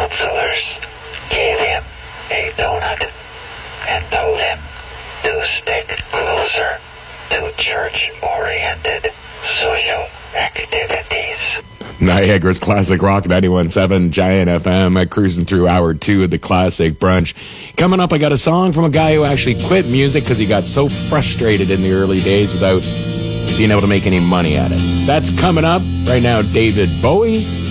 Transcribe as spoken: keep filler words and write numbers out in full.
counselors gave him a donut and told him to stick closer to church-oriented social activities. Niagara's Classic Rock ninety-one point seven Giant F M, uh, cruising through hour two of the Classic Brunch. Coming up, I got a song from a guy who actually quit music because he got so frustrated in the early days without being able to make any money at it. That's coming up right now. David Bowie